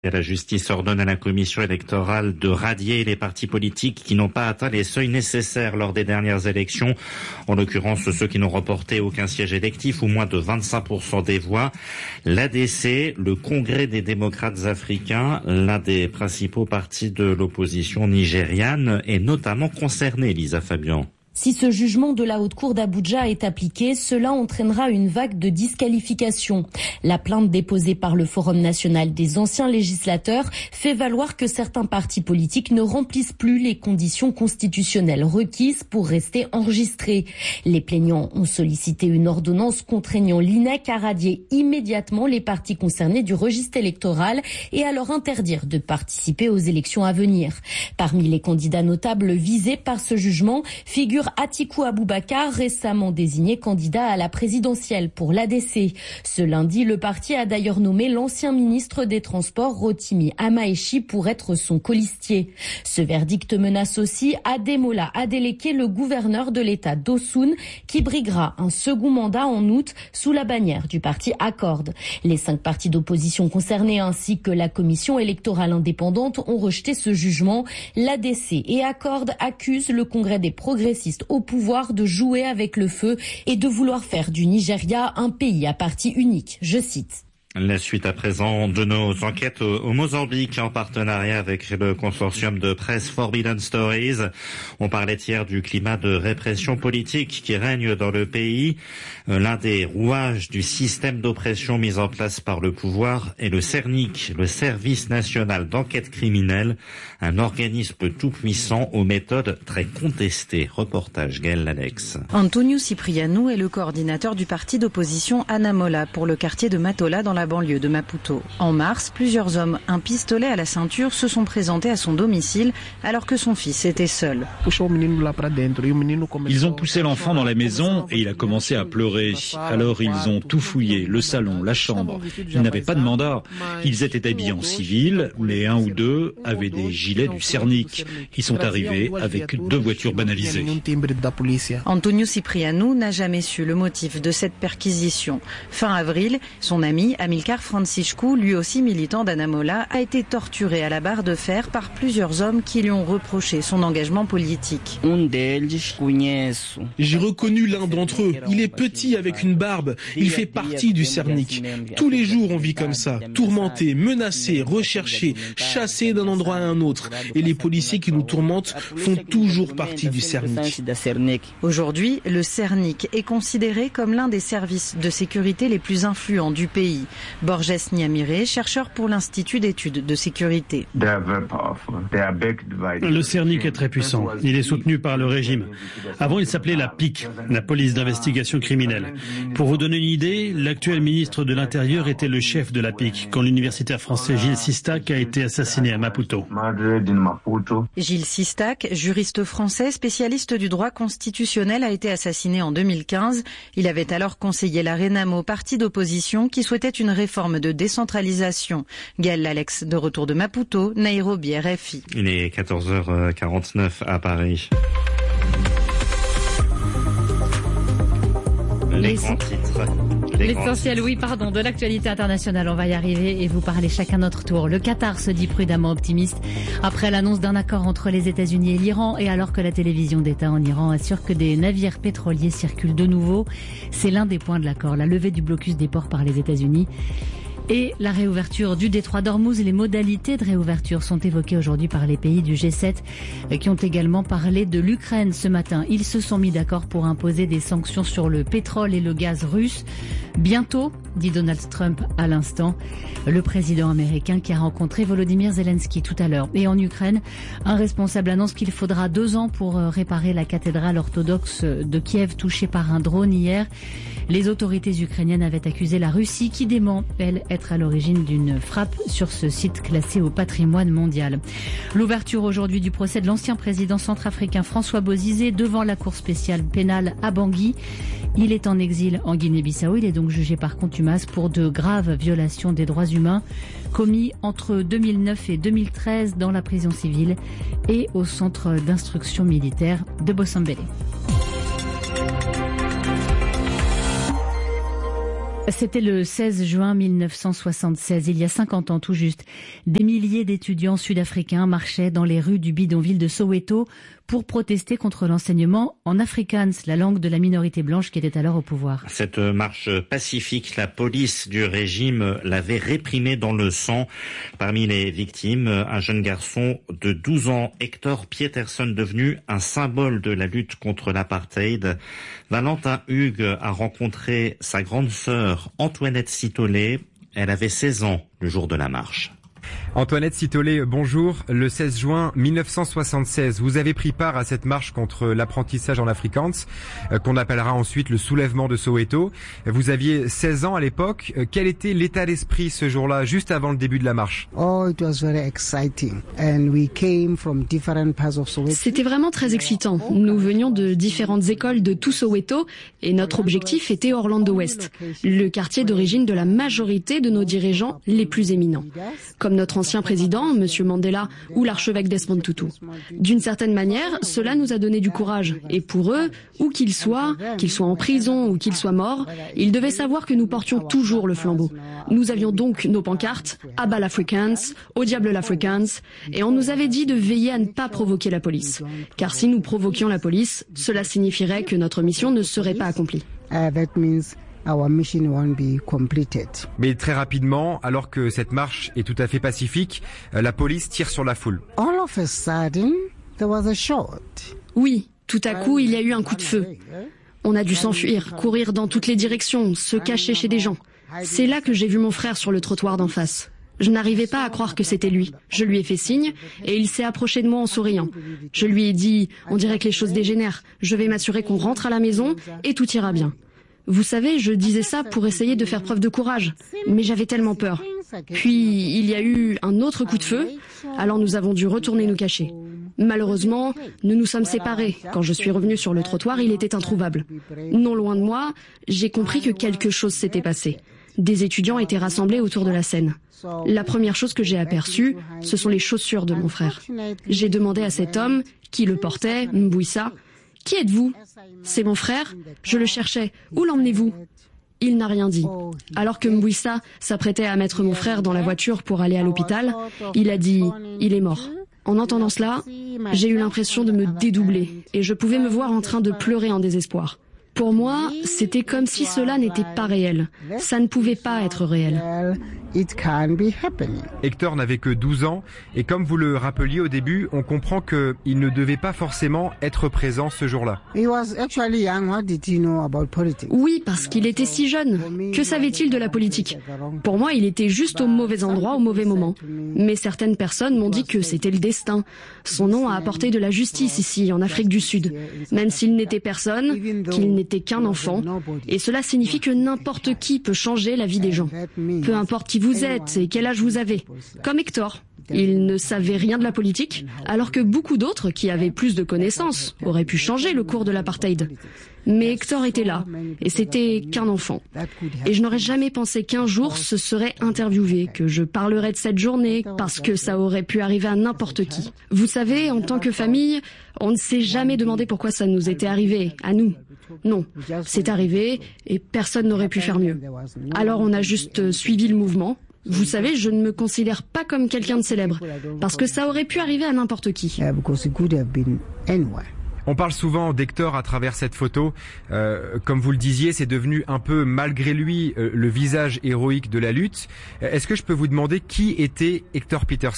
La justice ordonne à la commission électorale de radier les partis politiques qui n'ont pas atteint les seuils nécessaires lors des dernières élections. En l'occurrence, ceux qui n'ont remporté aucun siège électif ou moins de 25% des voix. L'ADC, le Congrès des démocrates africains, l'un des principaux partis de l'opposition nigériane, est notamment concerné, Lisa Fabian. Si ce jugement de la Haute Cour d'Abuja est appliqué, cela entraînera une vague de disqualification. La plainte déposée par le Forum national des anciens législateurs fait valoir que certains partis politiques ne remplissent plus les conditions constitutionnelles requises pour rester enregistrés. Les plaignants ont sollicité une ordonnance contraignant l'INEC à radier immédiatement les partis concernés du registre électoral et à leur interdire de participer aux élections à venir. Parmi les candidats notables visés par ce jugement figure Atiku Abubakar, récemment désigné candidat à la présidentielle pour l'ADC. Ce lundi, le parti a d'ailleurs nommé l'ancien ministre des Transports Rotimi Amaechi pour être son colistier. Ce verdict menace aussi Ademola Adeleke, le gouverneur de l'État d'Osun, qui briguera un second mandat en août sous la bannière du parti Accord. Les 5 partis d'opposition concernés ainsi que la commission électorale indépendante ont rejeté ce jugement. L'ADC et Accord accusent le Congrès des progressistes au pouvoir de jouer avec le feu et de vouloir faire du Nigeria un pays à parti unique. Je cite. La suite à présent de nos enquêtes au Mozambique en partenariat avec le consortium de presse Forbidden Stories. On parlait hier du climat de répression politique qui règne dans le pays. L'un des rouages du système d'oppression mis en place par le pouvoir est le CERNIC, le Service national d'enquête criminelle, un organisme tout-puissant aux méthodes très contestées. Reportage Gaël Alex. Antonio Cipriano est le coordinateur du parti d'opposition Anamola pour le quartier de Matola dans la banlieue de Maputo. En mars, plusieurs hommes, un pistolet à la ceinture, se sont présentés à son domicile alors que son fils était seul. Ils ont poussé l'enfant dans la maison et il a commencé à pleurer. Alors ils ont tout fouillé, le salon, la chambre. Ils n'avaient pas de mandat. Ils étaient habillés en civil, mais un ou deux avaient des gilets du CERNIC. Ils sont arrivés avec 2 voitures banalisées. Antonio Cipriano n'a jamais su le motif de cette perquisition. Fin avril, son ami Amilcar Francisco, lui aussi militant d'Anamola, a été torturé à la barre de fer par plusieurs hommes qui lui ont reproché son engagement politique. J'ai reconnu l'un d'entre eux. Il est petit avec une barbe. Il fait partie du CERNIC. Tous les jours on vit comme ça, tourmenté, menacé, recherché, chassé d'un endroit à un autre. Et les policiers qui nous tourmentent font toujours partie du CERNIC. Aujourd'hui, le CERNIC est considéré comme l'un des services de sécurité les plus influents du pays. Borges Niamire, chercheur pour l'Institut d'études de sécurité. Le CERNIC est très puissant. Il est soutenu par le régime. Avant, il s'appelait la PIC, la police d'investigation criminelle. Pour vous donner une idée, l'actuel ministre de l'Intérieur était le chef de la PIC quand l'universitaire français Gilles Sistac a été assassiné à Maputo. Gilles Sistac, juriste français spécialiste du droit constitutionnel, a été assassiné en 2015. Il avait alors conseillé la Renamo, parti d'opposition qui souhaitait une réforme de décentralisation. Gaël Alex, de retour de Maputo, Nairobi, RFI. Il est 14h49 à Paris. Les grands titres. L'essentiel, de l'actualité internationale. On va y arriver et vous parler chacun notre tour. Le Qatar se dit prudemment optimiste après l'annonce d'un accord entre les États-Unis et l'Iran et alors que la télévision d'État en Iran assure que des navires pétroliers circulent de nouveau. C'est l'un des points de l'accord, la levée du blocus des ports par les États-Unis. Et la réouverture du détroit d'Ormuz. Les modalités de réouverture sont évoquées aujourd'hui par les pays du G7 qui ont également parlé de l'Ukraine ce matin. Ils se sont mis d'accord pour imposer des sanctions sur le pétrole et le gaz russe. Bientôt, dit Donald Trump à l'instant, le président américain qui a rencontré Volodymyr Zelensky tout à l'heure. Et en Ukraine, un responsable annonce qu'il faudra 2 ans pour réparer la cathédrale orthodoxe de Kiev touchée par un drone hier. Les autorités ukrainiennes avaient accusé la Russie qui dément, elle, être à l'origine d'une frappe sur ce site classé au patrimoine mondial. L'ouverture aujourd'hui du procès de l'ancien président centrafricain François Bozizé devant la cour spéciale pénale à Bangui. Il est en exil en Guinée-Bissau. Il est donc jugé par contumace pour de graves violations des droits humains commis entre 2009 et 2013 dans la prison civile et au centre d'instruction militaire de Bossambélé. C'était le 16 juin 1976, il y a 50 ans tout juste. Des milliers d'étudiants sud-africains marchaient dans les rues du bidonville de Soweto pour protester contre l'enseignement en afrikaans, la langue de la minorité blanche qui était alors au pouvoir. Cette marche pacifique, la police du régime l'avait réprimée dans le sang. Parmi les victimes, un jeune garçon de 12 ans, Hector Pieterson, devenu un symbole de la lutte contre l'apartheid. Valentin Hugues a rencontré sa grande sœur, Antoinette Sitolé. Elle avait 16 ans le jour de la marche. Antoinette Sitolé, bonjour. Le 16 juin 1976, vous avez pris part à cette marche contre l'apprentissage en afrikaans, qu'on appellera ensuite le soulèvement de Soweto. Vous aviez 16 ans à l'époque. Quel était l'état d'esprit ce jour-là, juste avant le début de la marche? C'était vraiment très excitant. Nous venions de différentes écoles de tout Soweto et notre objectif était Orlando West, le quartier d'origine de la majorité de nos dirigeants les plus éminents, comme notre ancien président, M. Mandela, ou l'archevêque Desmond Tutu. D'une certaine manière, cela nous a donné du courage. Et pour eux, où qu'ils soient en prison ou qu'ils soient morts, ils devaient savoir que nous portions toujours le flambeau. Nous avions donc nos pancartes, « Abat l'Afrikaans »,« Au diable l'Afrikaans », et on nous avait dit de veiller à ne pas provoquer la police. Car si nous provoquions la police, cela signifierait que notre mission ne serait pas accomplie. Our mission won't be completed. Mais très rapidement, alors que cette marche est tout à fait pacifique, la police tire sur la foule. All of a sudden, there was a shot. Oui, tout à coup, il y a eu un coup de feu. On a dû s'enfuir, courir dans toutes les directions, se cacher chez des gens. C'est là que j'ai vu mon frère sur le trottoir d'en face. Je n'arrivais pas à croire que c'était lui. Je lui ai fait signe et il s'est approché de moi en souriant. Je lui ai dit, on dirait que les choses dégénèrent. Je vais m'assurer qu'on rentre à la maison et tout ira bien. Vous savez, je disais ça pour essayer de faire preuve de courage, mais j'avais tellement peur. Puis, il y a eu un autre coup de feu, alors nous avons dû retourner nous cacher. Malheureusement, nous nous sommes séparés. Quand je suis revenue sur le trottoir, il était introuvable. Non loin de moi, j'ai compris que quelque chose s'était passé. Des étudiants étaient rassemblés autour de la scène. La première chose que j'ai aperçue, ce sont les chaussures de mon frère. J'ai demandé à cet homme, qui le portait, Mbouissa, « Qui êtes-vous » ? « C'est mon frère, je le cherchais. Où l'emmenez-vous » Il n'a rien dit. Alors que Mbouissa s'apprêtait à mettre mon frère dans la voiture pour aller à l'hôpital, il a dit « Il est mort ». En entendant cela, j'ai eu l'impression de me dédoubler et je pouvais me voir en train de pleurer en désespoir. Pour moi, c'était comme si cela n'était pas réel. Ça ne pouvait pas être réel. Hector n'avait que 12 ans et comme vous le rappeliez au début, on comprend qu'il ne devait pas forcément être présent ce jour-là. Oui, parce qu'il était si jeune. Que savait-il de la politique ? Pour moi, il était juste au mauvais endroit au mauvais moment. Mais certaines personnes m'ont dit que c'était le destin. Son nom a apporté de la justice ici, en Afrique du Sud. Même s'il n'était personne, qu'il n'était qu'un enfant. Et cela signifie que n'importe qui peut changer la vie des gens. Peu importe qui vous êtes et quel âge vous avez. Comme Hector. Il ne savait rien de la politique, alors que beaucoup d'autres, qui avaient plus de connaissances, auraient pu changer le cours de l'apartheid. Mais Hector était là, et c'était qu'un enfant. Et je n'aurais jamais pensé qu'un jour ce serait interviewé, que je parlerais de cette journée, parce que ça aurait pu arriver à n'importe qui. Vous savez, en tant que famille, on ne s'est jamais demandé pourquoi ça nous était arrivé, à nous. Non, c'est arrivé, et personne n'aurait pu faire mieux. Alors on a juste suivi le mouvement. Vous savez, je ne me considère pas comme quelqu'un de célèbre, parce que ça aurait pu arriver à n'importe qui. On parle souvent d'Hector à travers cette photo. Comme vous le disiez, c'est devenu un peu, malgré lui, le visage héroïque de la lutte. Est-ce que je peux vous demander qui était Hector Pieterson ?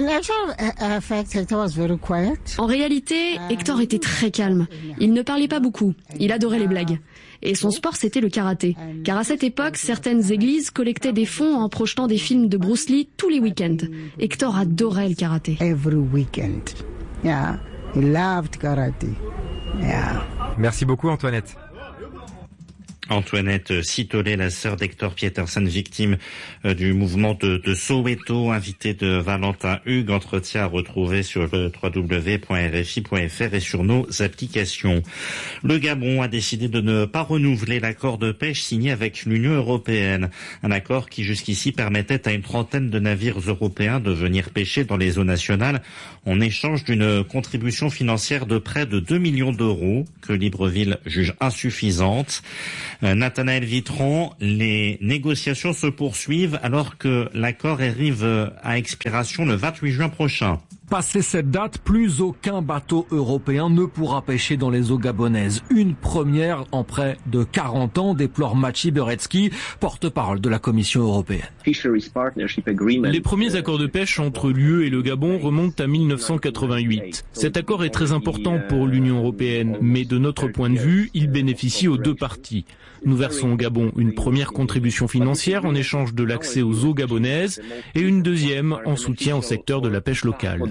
En réalité, Hector était très calme. Il ne parlait pas beaucoup. Il adorait les blagues. Et son sport, c'était le karaté. Car à cette époque, certaines églises collectaient des fonds en projetant des films de Bruce Lee tous les week-ends. Hector adorait le karaté. Every weekend. Yeah. He loved karate. Yeah. Merci beaucoup, Antoinette. Antoinette Sitolé, la sœur d'Hector Pieterson, victime du mouvement de Soweto, invitée de Valentin Hugues, entretien à retrouver sur le www.rfi.fr et sur nos applications. Le Gabon a décidé de ne pas renouveler l'accord de pêche signé avec l'Union européenne. Un accord qui jusqu'ici permettait à une trentaine de navires européens de venir pêcher dans les eaux nationales en échange d'une contribution financière de près de 2 millions d'euros que Libreville juge insuffisante. Nathanaël Vitron, les négociations se poursuivent alors que l'accord arrive à expiration le 28 juin prochain. Passé cette date, plus aucun bateau européen ne pourra pêcher dans les eaux gabonaises. Une première en près de 40 ans, déplore Maciej Berecki, porte-parole de la Commission européenne. Les premiers accords de pêche entre l'UE et le Gabon remontent à 1988. Cet accord est très important pour l'Union européenne, mais de notre point de vue, il bénéficie aux deux parties. Nous versons au Gabon une première contribution financière en échange de l'accès aux eaux gabonaises et une deuxième en soutien au secteur de la pêche locale.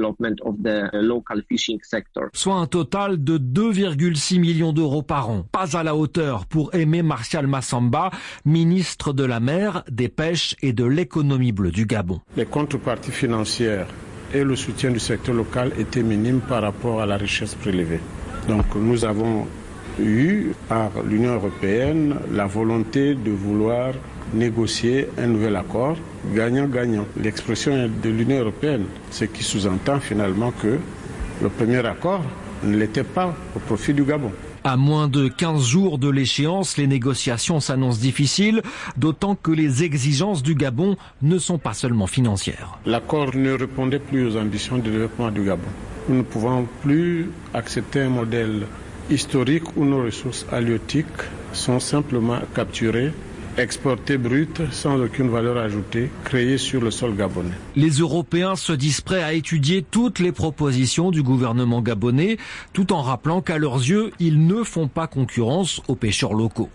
Soit un total de 2,6 millions d'euros par an. Pas à la hauteur pour Aimé Martial Massamba, ministre de la mer, des pêches et de l'économie bleue du Gabon. Les contreparties financières et le soutien du secteur local étaient minimes par rapport à la richesse prélevée. Donc nous avons eu par l'Union européenne la volonté de vouloir négocier un nouvel accord gagnant-gagnant. L'expression est de l'Union européenne, ce qui sous-entend finalement que le premier accord ne l'était pas au profit du Gabon. À moins de 15 jours de l'échéance, les négociations s'annoncent difficiles, d'autant que les exigences du Gabon ne sont pas seulement financières. L'accord ne répondait plus aux ambitions de développement du Gabon. Nous ne pouvons plus accepter un modèle historique où nos ressources halieutiques sont simplement capturées, exportées brutes sans aucune valeur ajoutée, créées sur le sol gabonais. Les Européens se disent prêts à étudier toutes les propositions du gouvernement gabonais, tout en rappelant qu'à leurs yeux, ils ne font pas concurrence aux pêcheurs locaux.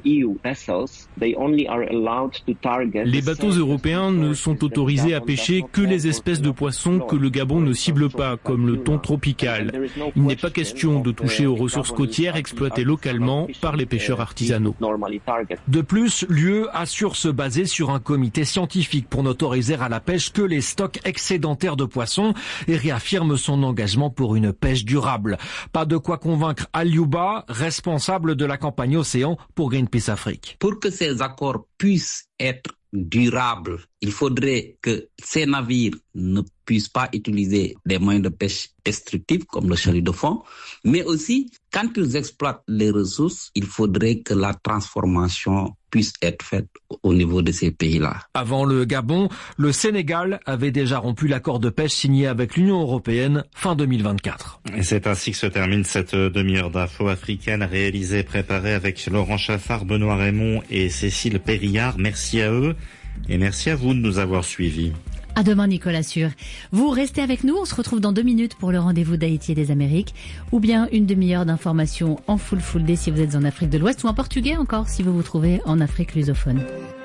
Les bateaux européens ne sont autorisés à pêcher que les espèces de poissons que le Gabon ne cible pas, comme le thon tropical. Il n'est pas question de toucher aux ressources côtières exploitées localement par les pêcheurs artisanaux. De plus, l'UE assure se baser sur un comité scientifique pour n'autoriser à la pêche que les stocks excédentaires de poissons et réaffirme son engagement pour une pêche durable. Pas de quoi convaincre Aliouba, responsable de la campagne Océan pour Greenpeace Afrique. Pour que ces accords puissent être durables, il faudrait que ces navires ne puissent pas utiliser des moyens de pêche destructifs comme le chalut de fond, mais aussi quand ils exploitent les ressources, il faudrait que la transformation puisse être faite au niveau de ces pays-là. Avant le Gabon, le Sénégal avait déjà rompu l'accord de pêche signé avec l'Union européenne fin 2024. Et c'est ainsi que se termine cette demi-heure d'info africaine réalisée et préparée avec Laurent Chaffard, Benoît Raymond et Cécile Périllard. Merci à eux et merci à vous de nous avoir suivis. À demain, Nicolas Sûr. Vous restez avec nous, on se retrouve dans 2 minutes pour le rendez-vous d'Haïti et des Amériques, ou bien une demi-heure d'information en full day si vous êtes en Afrique de l'Ouest, ou en portugais encore si vous vous trouvez en Afrique lusophone.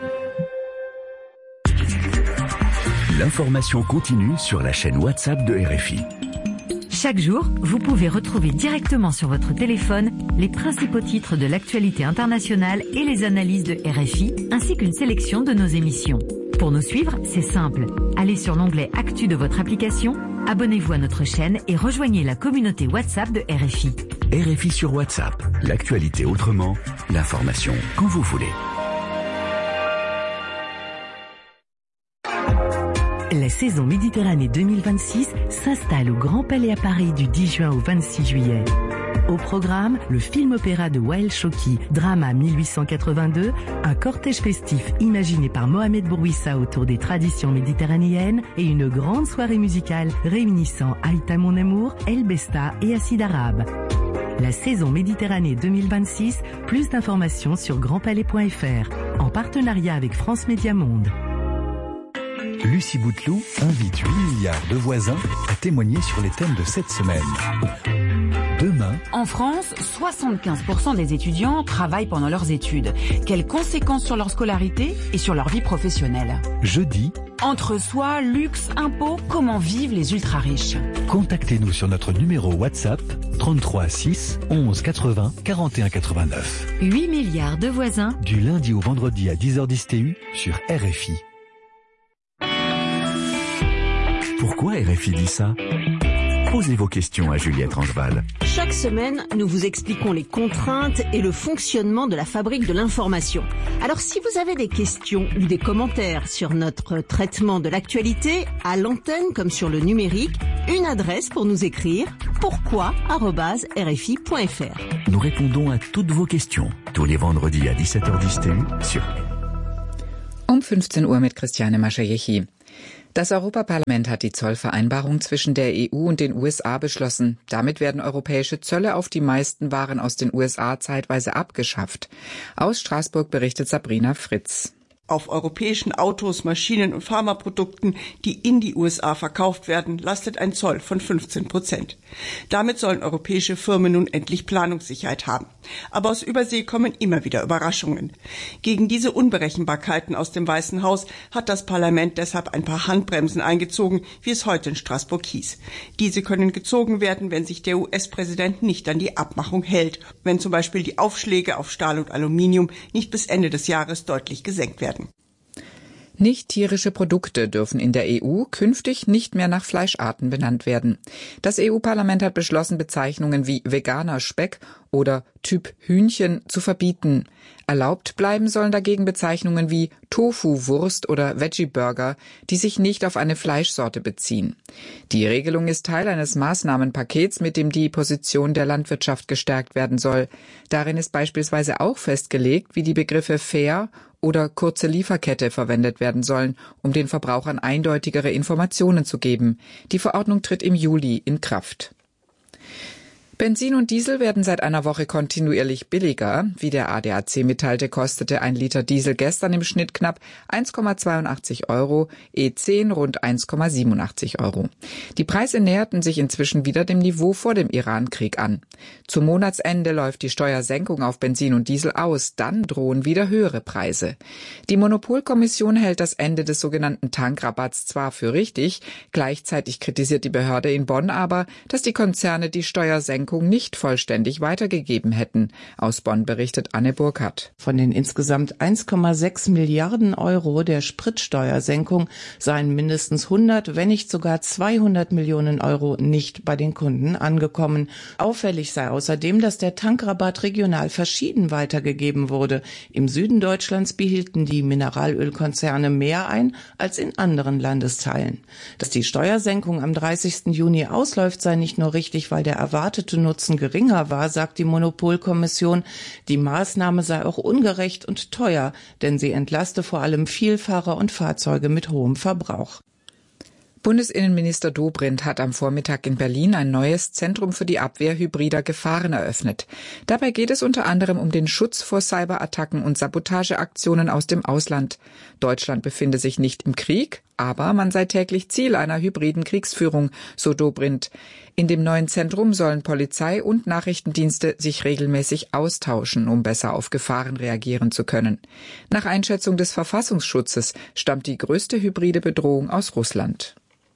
L'information continue sur la chaîne WhatsApp de RFI. Chaque jour, vous pouvez retrouver directement sur votre téléphone les principaux titres de l'actualité internationale et les analyses de RFI, ainsi qu'une sélection de nos émissions. Pour nous suivre, c'est simple. Allez sur l'onglet Actu de votre application, abonnez-vous à notre chaîne et rejoignez la communauté WhatsApp de RFI. RFI sur WhatsApp, l'actualité autrement, l'information quand vous voulez. La saison Méditerranée 2026 s'installe au Grand Palais à Paris du 10 juin au 26 juillet. Au programme, le film-opéra de Wael Choki, Drama 1882, un cortège festif imaginé par Mohamed Bourouissa autour des traditions méditerranéennes et une grande soirée musicale réunissant Aïta Mon Amour, El Besta et Acide Arabe. La saison Méditerranée 2026, plus d'informations sur grandpalais.fr, en partenariat avec France Média Monde. Lucie Bouteloup invite 8 milliards de voisins à témoigner sur les thèmes de cette semaine. Demain, en France, 75% des étudiants travaillent pendant leurs études. Quelles conséquences sur leur scolarité et sur leur vie professionnelle? Jeudi, entre soi, luxe, impôts, comment vivent les ultra-riches? Contactez-nous sur notre numéro WhatsApp 33 6 11 80 41 89. 8 milliards de voisins. Du lundi au vendredi à 10h10 TU sur RFI. Pourquoi RFI dit ça? Posez vos questions à Juliette Rangeval. Chaque semaine, nous vous expliquons les contraintes et le fonctionnement de la fabrique de l'information. Alors si vous avez des questions ou des commentaires sur notre traitement de l'actualité, à l'antenne comme sur le numérique, une adresse pour nous écrire: pourquoi@rfi.fr. Nous répondons à toutes vos questions tous les vendredis à 17h10 TU sur 15 Uhr mit Christiane Maschajechi. Das Europaparlament hat die Zollvereinbarung zwischen der EU und den USA beschlossen. Damit werden europäische Zölle auf die meisten Waren aus den USA zeitweise abgeschafft. Aus Straßburg berichtet Sabrina Fritz. Auf europäischen Autos, Maschinen und Pharmaprodukten, die in die USA verkauft werden, lastet ein Zoll von 15%. Damit sollen europäische Firmen nun endlich Planungssicherheit haben. Aber aus Übersee kommen immer wieder Überraschungen. Gegen diese Unberechenbarkeiten aus dem Weißen Haus hat das Parlament deshalb ein paar Handbremsen eingezogen, wie es heute in Straßburg hieß. Diese können gezogen werden, wenn sich der US-Präsident nicht an die Abmachung hält, wenn zum Beispiel die Aufschläge auf Stahl und Aluminium nicht bis Ende des Jahres deutlich gesenkt werden. Nicht-tierische Produkte dürfen in der EU künftig nicht mehr nach Fleischarten benannt werden. Das EU-Parlament hat beschlossen, Bezeichnungen wie veganer Speck oder Typ Hühnchen zu verbieten. Erlaubt bleiben sollen dagegen Bezeichnungen wie Tofu-Wurst oder Veggie-Burger, die sich nicht auf eine Fleischsorte beziehen. Die Regelung ist Teil eines Maßnahmenpakets, mit dem die Position der Landwirtschaft gestärkt werden soll. Darin ist beispielsweise auch festgelegt, wie die Begriffe fair oder kurze Lieferkette verwendet werden sollen, um den Verbrauchern eindeutigere Informationen zu geben. Die Verordnung tritt im Juli in Kraft. Benzin und Diesel werden seit einer Woche kontinuierlich billiger. Wie der ADAC mitteilte, kostete ein Liter Diesel gestern im Schnitt knapp 1,82 €, E10 rund 1,87 €. Die Preise näherten sich inzwischen wieder dem Niveau vor dem Iran-Krieg an. Zum Monatsende läuft die Steuersenkung auf Benzin und Diesel aus, dann drohen wieder höhere Preise. Die Monopolkommission hält das Ende des sogenannten Tankrabatts zwar für richtig, gleichzeitig kritisiert die Behörde in Bonn aber, dass die Konzerne die Steuersenkung nicht vollständig weitergegeben hätten. Aus Bonn berichtet Anne Burkhardt. Von den insgesamt 1,6 Milliarden € der Spritsteuersenkung seien mindestens 100, wenn nicht sogar 200 Millionen € nicht bei den Kunden angekommen. Auffällig sei außerdem, dass der Tankrabatt regional verschieden weitergegeben wurde. Im Süden Deutschlands behielten die Mineralölkonzerne mehr ein als in anderen Landesteilen. Dass die Steuersenkung am 30. Juni ausläuft, sei nicht nur richtig, weil der erwartete Nutzen geringer war, sagt die Monopolkommission. Die Maßnahme sei auch ungerecht und teuer, denn sie entlaste vor allem Vielfahrer und Fahrzeuge mit hohem Verbrauch. Bundesinnenminister Dobrindt hat am Vormittag in Berlin ein neues Zentrum für die Abwehr hybrider Gefahren eröffnet. Dabei geht es unter anderem um den Schutz vor Cyberattacken und Sabotageaktionen aus dem Ausland. Deutschland befinde sich nicht im Krieg, aber man sei täglich Ziel einer hybriden Kriegsführung, so Dobrindt. In dem neuen Zentrum sollen Polizei und Nachrichtendienste sich regelmäßig austauschen, um besser auf Gefahren reagieren zu können. Nach Einschätzung des Verfassungsschutzes stammt die größte hybride Bedrohung aus Russland.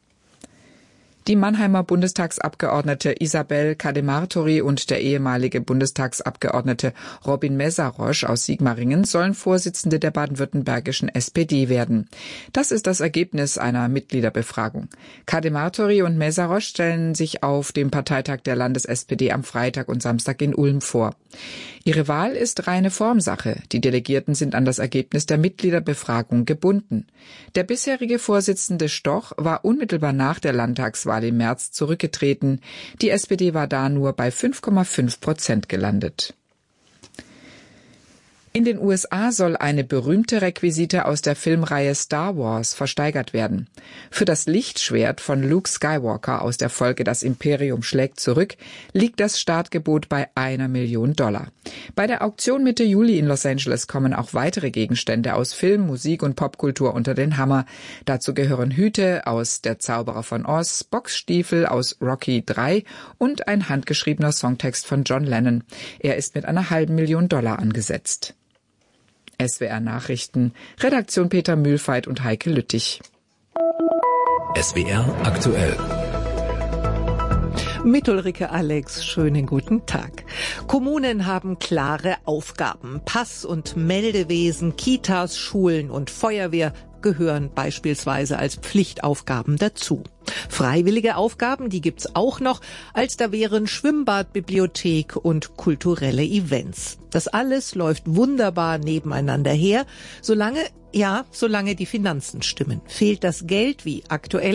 Die Mannheimer Bundestagsabgeordnete Isabel Cademartori und der ehemalige Bundestagsabgeordnete Robin Meszaros aus Sigmaringen sollen Vorsitzende der baden-württembergischen SPD werden. Das ist das Ergebnis einer Mitgliederbefragung. Cademartori und Meszaros stellen sich auf dem Parteitag der Landes-SPD am Freitag und Samstag in Ulm vor. Ihre Wahl ist reine Formsache. Die Delegierten sind an das Ergebnis der Mitgliederbefragung gebunden. Der bisherige Vorsitzende Stoch war unmittelbar nach der Landtagswahl im März zurückgetreten. Die SPD war da nur bei 5,5% gelandet. In den USA soll eine berühmte Requisite aus der Filmreihe Star Wars versteigert werden. Für das Lichtschwert von Luke Skywalker aus der Folge Das Imperium schlägt zurück liegt das Startgebot bei $1 Million. Bei der Auktion Mitte Juli in Los Angeles kommen auch weitere Gegenstände aus Film, Musik und Popkultur unter den Hammer. Dazu gehören Hüte aus Der Zauberer von Oz, Boxstiefel aus Rocky 3 und ein handgeschriebener Songtext von John Lennon. Er ist mit einer $500.000 angesetzt. SWR Nachrichten, Redaktion Peter Mühlfeit und Heike Lüttich. SWR aktuell. Mit Ulrike Alex, schönen guten Tag. Kommunen haben klare Aufgaben. Pass- und Meldewesen, Kitas, Schulen und Feuerwehr gehören beispielsweise als Pflichtaufgaben dazu. Freiwillige Aufgaben, die gibt's auch noch, als da wären Schwimmbad, Bibliothek und kulturelle Events. Das alles läuft wunderbar nebeneinander her, solange die Finanzen stimmen. Fehlt das Geld wie aktuell,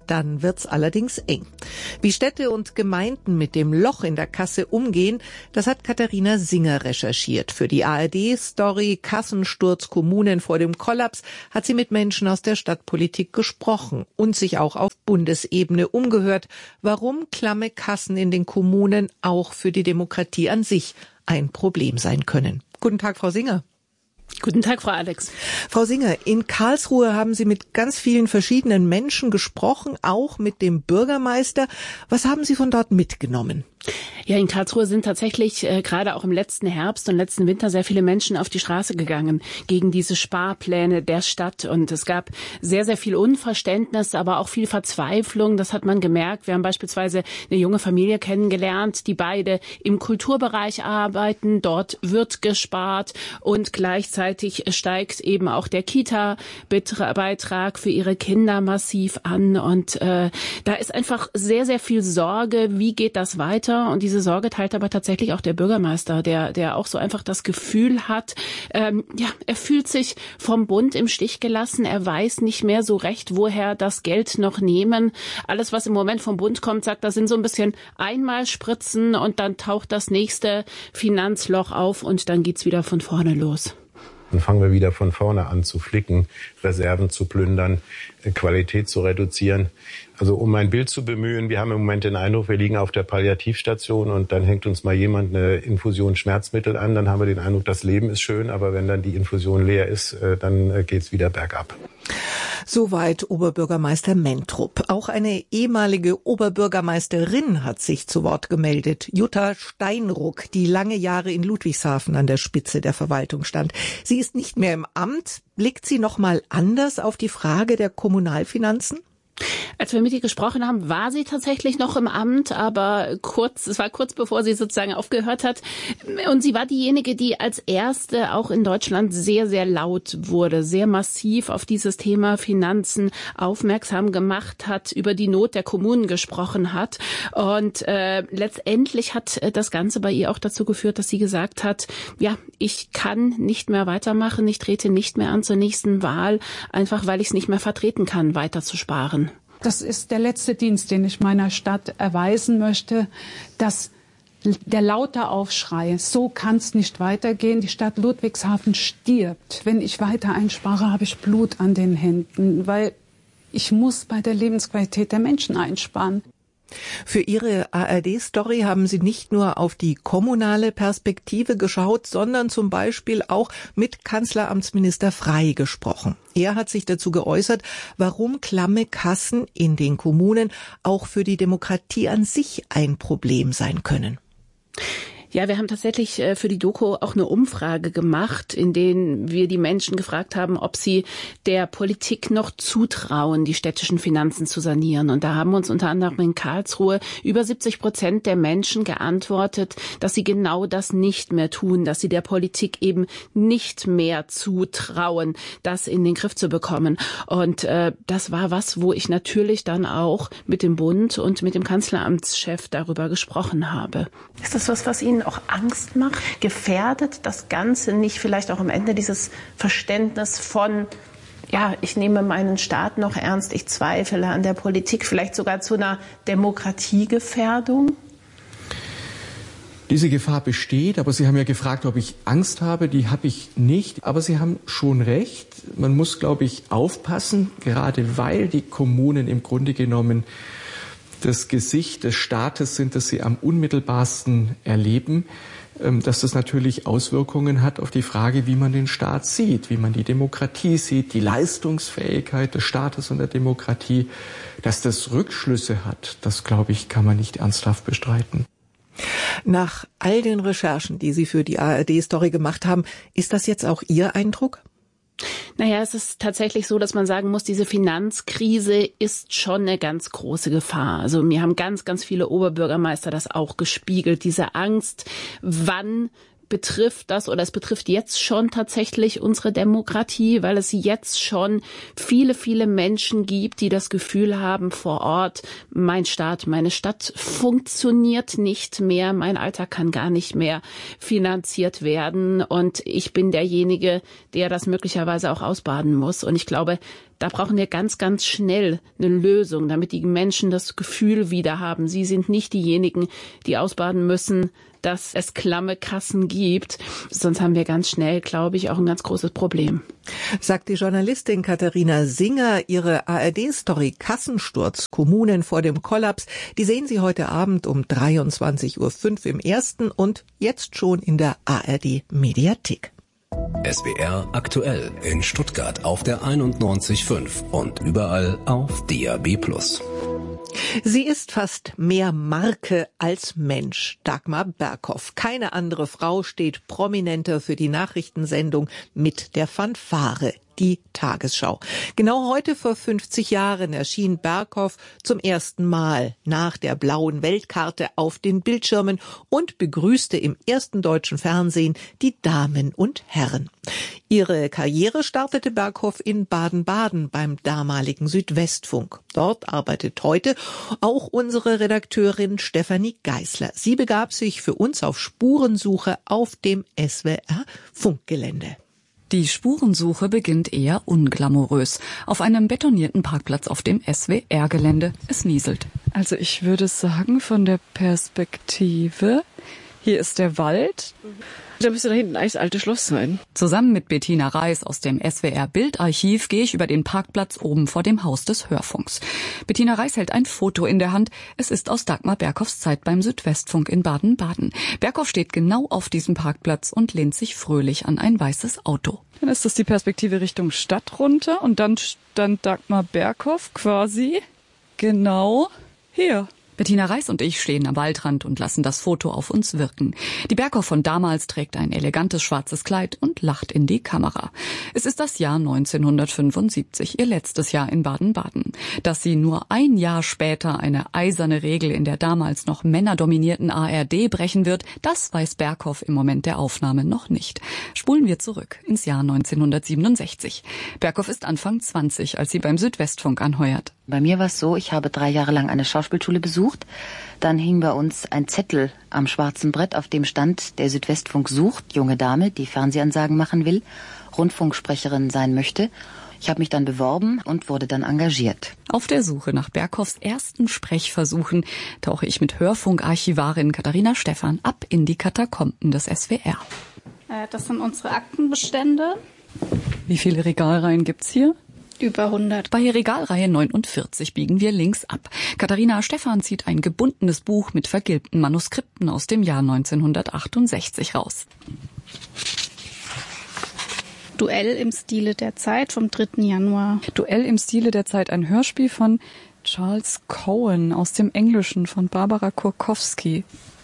Dann wird's allerdings eng. Wie Städte und Gemeinden mit dem Loch in der Kasse umgehen, das hat Katharina Singer recherchiert. Für die ARD-Story Kassensturz Kommunen vor dem Kollaps hat sie mit Menschen aus der Stadtpolitik gesprochen und sich auch auf Bundesebene umgehört, warum klamme Kassen in den Kommunen auch für die Demokratie an sich ein Problem sein können. Guten Tag, Frau Singer. Guten Tag, Frau Alex. Frau Singer, in Karlsruhe haben Sie mit ganz vielen verschiedenen Menschen gesprochen, auch mit dem Bürgermeister. Was haben Sie von dort mitgenommen? Ja, in Karlsruhe sind tatsächlich gerade auch im letzten Herbst und letzten Winter sehr viele Menschen auf die Straße gegangen gegen diese Sparpläne der Stadt. Und es gab sehr, sehr viel Unverständnis, aber auch viel Verzweiflung. Das hat man gemerkt. Wir haben beispielsweise eine junge Familie kennengelernt, die beide im Kulturbereich arbeiten. Dort wird gespart und gleichzeitig steigt eben auch der Kita-Beitrag für ihre Kinder massiv an. Und da ist einfach sehr, sehr viel Sorge. Wie geht das weiter? Und diese Sorge teilt aber tatsächlich auch der Bürgermeister, der auch so einfach das Gefühl hat, er fühlt sich vom Bund im Stich gelassen. Er weiß nicht mehr so recht, woher das Geld noch nehmen. Alles, was im Moment vom Bund kommt, sagt, das sind so ein bisschen Einmalspritzen und dann taucht das nächste Finanzloch auf und dann geht's wieder von vorne los. Dann fangen wir wieder von vorne an zu flicken, Reserven zu plündern, Qualität zu reduzieren. Also um ein Bild zu bemühen, wir haben im Moment den Eindruck, wir liegen auf der Palliativstation und dann hängt uns mal jemand eine Infusion Schmerzmittel an. Dann haben wir den Eindruck, das Leben ist schön, aber wenn dann die Infusion leer ist, dann geht's wieder bergab. Soweit Oberbürgermeister Mentrup. Auch eine ehemalige Oberbürgermeisterin hat sich zu Wort gemeldet. Jutta Steinruck, die lange Jahre in Ludwigshafen an der Spitze der Verwaltung stand. Sie ist nicht mehr im Amt. Blickt sie noch mal anders auf die Frage der Kommunalfinanzen? Als wir mit ihr gesprochen haben, war sie tatsächlich noch im Amt, aber es war kurz bevor sie sozusagen aufgehört hat. Und sie war diejenige, die als erste auch in Deutschland sehr, sehr laut wurde, sehr massiv auf dieses Thema Finanzen aufmerksam gemacht hat, über die Not der Kommunen gesprochen hat. Und letztendlich hat das Ganze bei ihr auch dazu geführt, dass sie gesagt hat, ja, ich kann nicht mehr weitermachen, ich trete nicht mehr an zur nächsten Wahl, einfach weil ich es nicht mehr vertreten kann, weiter zu sparen. Das ist der letzte Dienst, den ich meiner Stadt erweisen möchte, dass der laute Aufschrei, so kann es nicht weitergehen. Die Stadt Ludwigshafen stirbt. Wenn ich weiter einspare, habe ich Blut an den Händen, weil ich muss bei der Lebensqualität der Menschen einsparen. Für Ihre ARD-Story haben Sie nicht nur auf die kommunale Perspektive geschaut, sondern zum Beispiel auch mit Kanzleramtsminister Frey gesprochen. Er hat sich dazu geäußert, warum klamme Kassen in den Kommunen auch für die Demokratie an sich ein Problem sein können. Ja, wir haben tatsächlich für die Doku auch eine Umfrage gemacht, in denen wir die Menschen gefragt haben, ob sie der Politik noch zutrauen, die städtischen Finanzen zu sanieren. Und da haben uns unter anderem in Karlsruhe über 70% der Menschen geantwortet, dass sie genau das nicht mehr tun, dass sie der Politik eben nicht mehr zutrauen, das in den Griff zu bekommen. Und das war was, wo ich natürlich dann auch mit dem Bund und mit dem Kanzleramtschef darüber gesprochen habe. Ist das was Ihnen auch Angst macht? Gefährdet das Ganze nicht vielleicht auch am Ende dieses Verständnis von, ja, ich nehme meinen Staat noch ernst, ich zweifle an der Politik, vielleicht sogar zu einer Demokratiegefährdung? Diese Gefahr besteht, aber Sie haben ja gefragt, ob ich Angst habe. Die habe ich nicht, aber Sie haben schon recht. Man muss, glaube ich, aufpassen, gerade weil die Kommunen im Grunde genommen das Gesicht des Staates sind, das sie am unmittelbarsten erleben, dass das natürlich Auswirkungen hat auf die Frage, wie man den Staat sieht, wie man die Demokratie sieht, die Leistungsfähigkeit des Staates und der Demokratie. Dass das Rückschlüsse hat, das, glaube ich, kann man nicht ernsthaft bestreiten. Nach all den Recherchen, die Sie für die ARD-Story gemacht haben, ist das jetzt auch Ihr Eindruck? Naja, es ist tatsächlich so, dass man sagen muss, diese Finanzkrise ist schon eine ganz große Gefahr. Also mir haben ganz, ganz viele Oberbürgermeister das auch gespiegelt, diese Angst, wann betrifft das oder es betrifft jetzt schon tatsächlich unsere Demokratie, weil es jetzt schon viele, viele Menschen gibt, die das Gefühl haben vor Ort, mein Staat, meine Stadt funktioniert nicht mehr, mein Alltag kann gar nicht mehr finanziert werden und ich bin derjenige, der das möglicherweise auch ausbaden muss. Und ich glaube, Da brauchen wir ganz, ganz schnell eine Lösung, damit die Menschen das Gefühl wieder haben. Sie sind nicht diejenigen, die ausbaden müssen, dass es klamme Kassen gibt. Sonst haben wir ganz schnell, glaube ich, auch ein ganz großes Problem. Sagt die Journalistin Katharina Singer. Ihre ARD-Story Kassensturz, Kommunen vor dem Kollaps, die sehen Sie heute Abend um 23:05 Uhr im Ersten und jetzt schon in der ARD-Mediathek. SWR aktuell in Stuttgart auf der 91.5 und überall auf DAB+. Sie ist fast mehr Marke als Mensch, Dagmar Berghoff. Keine andere Frau steht prominenter für die Nachrichtensendung Mit der Fanfare, die Tagesschau. Genau heute vor 50 Jahren erschien Berghoff zum ersten Mal nach der blauen Weltkarte auf den Bildschirmen und begrüßte im ersten deutschen Fernsehen die Damen und Herren. Ihre Karriere startete Berghoff in Baden-Baden beim damaligen Südwestfunk. Dort arbeitet heute auch unsere Redakteurin Stefanie Geisler. Sie begab sich für uns auf Spurensuche auf dem SWR-Funkgelände. Die Spurensuche beginnt eher unglamourös. Auf einem betonierten Parkplatz auf dem SWR-Gelände. Es nieselt. Also ich würde sagen, von der Perspektive, hier ist der Wald. Da müsste da hinten eigentlich das alte Schloss sein. Zusammen mit Bettina Reis aus dem SWR-Bildarchiv gehe ich über den Parkplatz oben vor dem Haus des Hörfunks. Bettina Reis hält ein Foto in der Hand. Es ist aus Dagmar Berghoffs Zeit beim Südwestfunk in Baden-Baden. Berghoff steht genau auf diesem Parkplatz und lehnt sich fröhlich an ein weißes Auto. Dann ist das die Perspektive Richtung Stadt runter und dann stand Dagmar Berghoff quasi genau hier. Bettina Reis und ich stehen am Waldrand und lassen das Foto auf uns wirken. Die Berghoff von damals trägt ein elegantes schwarzes Kleid und lacht in die Kamera. Es ist das Jahr 1975, ihr letztes Jahr in Baden-Baden. Dass sie nur ein Jahr später eine eiserne Regel in der damals noch männerdominierten ARD brechen wird, das weiß Berghoff im Moment der Aufnahme noch nicht. Spulen wir zurück ins Jahr 1967. Berghoff ist Anfang 20, als sie beim Südwestfunk anheuert. Bei mir war es so, ich habe 3 Jahre lang eine Schauspielschule besucht. Dann hing bei uns ein Zettel am schwarzen Brett, auf dem stand, der Südwestfunk sucht, junge Dame, die Fernsehansagen machen will, Rundfunksprecherin sein möchte. Ich habe mich dann beworben und wurde dann engagiert. Auf der Suche nach Berghoffs ersten Sprechversuchen tauche ich mit Hörfunkarchivarin Katharina Stephan ab in die Katakomben des SWR. Das sind unsere Aktenbestände. Wie viele Regalreihen gibt's hier? Über 100. Bei Regalreihe 49 biegen wir links ab. Katharina Stephan zieht ein gebundenes Buch mit vergilbten Manuskripten aus dem Jahr 1968 raus. Duell im Stile der Zeit vom 3. Januar. Duell im Stile der Zeit, ein Hörspiel von Charles Cohen aus dem Englischen von Barbara Kurkowski.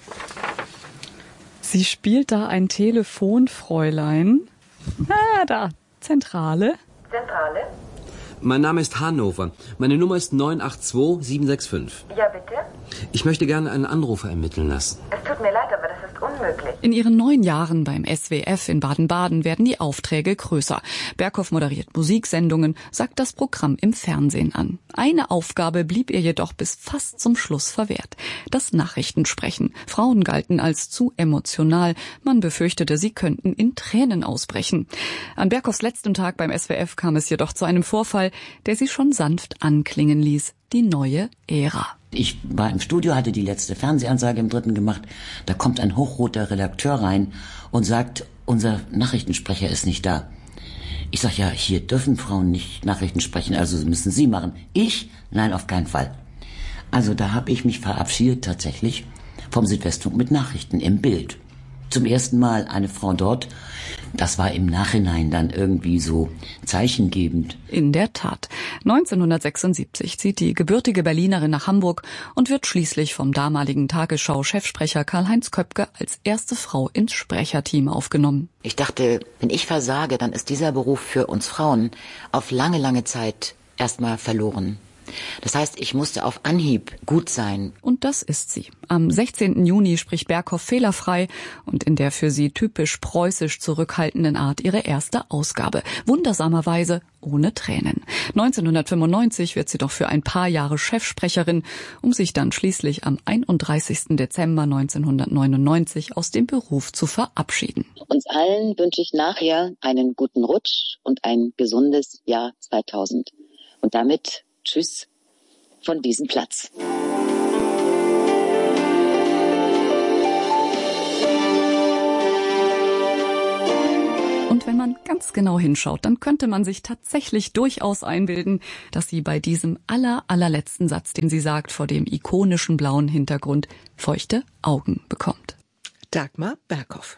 Sie spielt da ein Telefonfräulein. Da, Zentrale. Zentrale? Mein Name ist Hannover. Meine Nummer ist 982765. Ja, bitte? Ich möchte gerne einen Anrufer ermitteln lassen. Es tut mir leid, aber das ist unmöglich. In ihren 9 Jahren beim SWF in Baden-Baden werden die Aufträge größer. Berghoff moderiert Musiksendungen, sagt das Programm im Fernsehen an. Eine Aufgabe blieb ihr jedoch bis fast zum Schluss verwehrt. Das Nachrichtensprechen. Frauen galten als zu emotional. Man befürchtete, sie könnten in Tränen ausbrechen. An Berghoffs letztem Tag beim SWF kam es jedoch zu einem Vorfall, der sie schon sanft anklingen ließ. Die neue Ära. Ich war im Studio, hatte die letzte Fernsehansage im 3. gemacht. Da kommt ein hochroter Redakteur rein und sagt, unser Nachrichtensprecher ist nicht da. Ich sag, ja, hier dürfen Frauen nicht Nachrichten sprechen, also müssen Sie machen. Ich? Nein, auf keinen Fall. Also da habe ich mich verabschiedet tatsächlich vom Südwestfunk mit Nachrichten im Bild. Zum ersten Mal eine Frau dort. Das war im Nachhinein dann irgendwie so zeichengebend. In der Tat. 1976 zieht die gebürtige Berlinerin nach Hamburg und wird schließlich vom damaligen Tagesschau-Chefsprecher Karl-Heinz Köpke als erste Frau ins Sprecherteam aufgenommen. Ich dachte, wenn ich versage, dann ist dieser Beruf für uns Frauen auf lange, lange Zeit erstmal verloren. Das heißt, ich musste auf Anhieb gut sein. Und das ist sie. Am 16. Juni spricht Berghoff fehlerfrei und in der für sie typisch preußisch zurückhaltenden Art ihre erste Ausgabe. Wundersamerweise ohne Tränen. 1995 wird sie doch für ein paar Jahre Chefsprecherin, um sich dann schließlich am 31. Dezember 1999 aus dem Beruf zu verabschieden. Uns allen wünsche ich nachher einen guten Rutsch und ein gesundes Jahr 2000. Und damit tschüss von diesem Platz. Und wenn man ganz genau hinschaut, dann könnte man sich tatsächlich durchaus einbilden, dass sie bei diesem allerletzten Satz, den sie sagt, vor dem ikonischen blauen Hintergrund feuchte Augen bekommt. Dagmar Berghoff.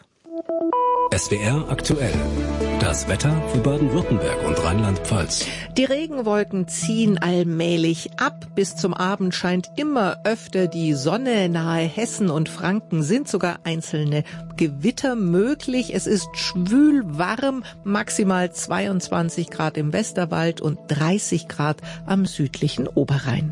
SWR aktuell. Das Wetter für Baden-Württemberg und Rheinland-Pfalz. Die Regenwolken ziehen allmählich ab. Bis zum Abend scheint immer öfter die Sonne. Nahe Hessen und Franken sind sogar einzelne Gewitter möglich. Es ist schwül warm, maximal 22 Grad im Westerwald und 30 Grad am südlichen Oberrhein.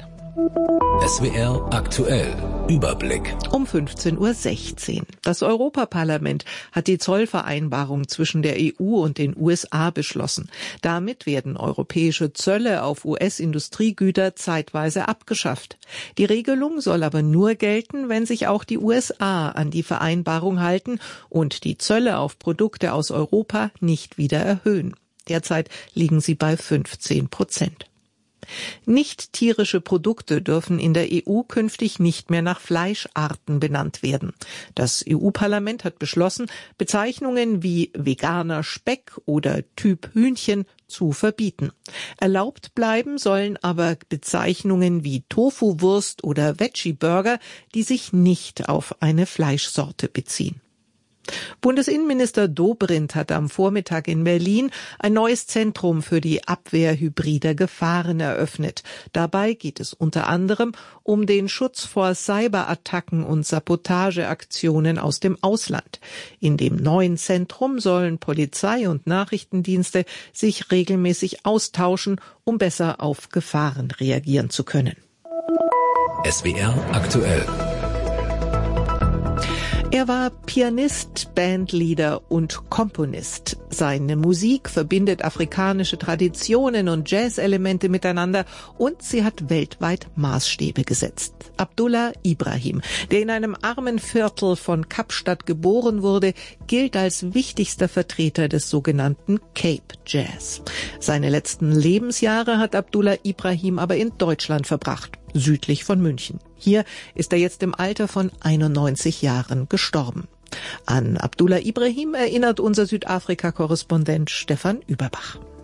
SWR aktuell. Überblick. Um 15:16 Uhr. Das Europaparlament hat die Zollvereinbarung zwischen der EU und den USA beschlossen. Damit werden europäische Zölle auf US-Industriegüter zeitweise abgeschafft. Die Regelung soll aber nur gelten, wenn sich auch die USA an die Vereinbarung halten und die Zölle auf Produkte aus Europa nicht wieder erhöhen. Derzeit liegen sie bei 15%. Nicht tierische Produkte dürfen in der EU künftig nicht mehr nach Fleischarten benannt werden. Das EU-Parlament hat beschlossen, Bezeichnungen wie veganer Speck oder Typ Hühnchen zu verbieten. Erlaubt bleiben sollen aber Bezeichnungen wie Tofu-Wurst oder Veggie-Burger, die sich nicht auf eine Fleischsorte beziehen. Bundesinnenminister Dobrindt hat am Vormittag in Berlin ein neues Zentrum für die Abwehr hybrider Gefahren eröffnet. Dabei geht es unter anderem um den Schutz vor Cyberattacken und Sabotageaktionen aus dem Ausland. In dem neuen Zentrum sollen Polizei und Nachrichtendienste sich regelmäßig austauschen, um besser auf Gefahren reagieren zu können. SWR aktuell. Er war Pianist, Bandleader und Komponist. Seine Musik verbindet afrikanische Traditionen und Jazz-Elemente miteinander und sie hat weltweit Maßstäbe gesetzt. Abdullah Ibrahim, der in einem armen Viertel von Kapstadt geboren wurde, gilt als wichtigster Vertreter des sogenannten Cape Jazz. Seine letzten Lebensjahre hat Abdullah Ibrahim aber in Deutschland verbracht, südlich von München. Hier ist er jetzt im Alter von 91 Jahren gestorben. An Abdullah Ibrahim erinnert unser Südafrika-Korrespondent Stefan Überbach.